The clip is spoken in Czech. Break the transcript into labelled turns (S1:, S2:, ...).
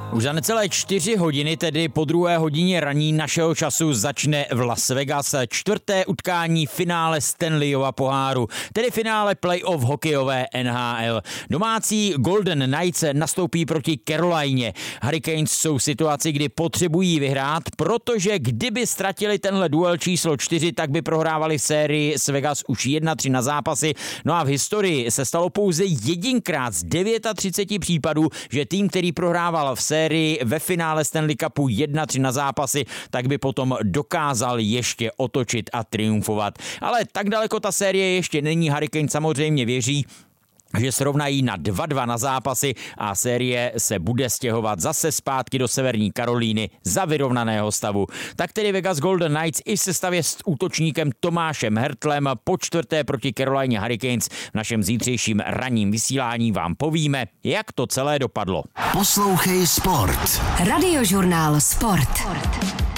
S1: Už za necelé 4 hodiny, tedy po 2. hodině raní našeho času, začne v Las Vegas 4. utkání finále Stanleyova poháru, tedy finále playoff hokejové NHL. Domácí Golden Knights nastoupí proti Carolině. Hurricanes jsou v situaci, kdy potřebují vyhrát, protože kdyby ztratili tenhle duel číslo 4, tak by prohrávali v sérii s Vegas už 1-3 na zápasy. No a v historii se stalo pouze jedinkrát z 39 případů, že tým, který prohrával v sérii ve finále Stanley Cupu 1-3 na zápasy, tak by potom dokázal ještě otočit a triumfovat. Ale tak daleko ta série ještě není. Hurricane samozřejmě věří, že srovnají na 2-2 na zápasy a série se bude stěhovat zase zpátky do Severní Karolíny za vyrovnaného stavu. Tak tedy Vegas Golden Knights i v sestavě s útočníkem Tomášem Hertlem po 4. proti Carolině Hurricanes v našem zítřejším ranním vysílání vám povíme, jak to celé dopadlo.
S2: Poslouchej Sport.
S3: Radiožurnál Sport.